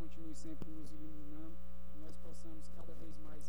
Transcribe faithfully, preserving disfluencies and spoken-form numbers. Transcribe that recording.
continue sempre nos iluminando, que nós possamos cada vez mais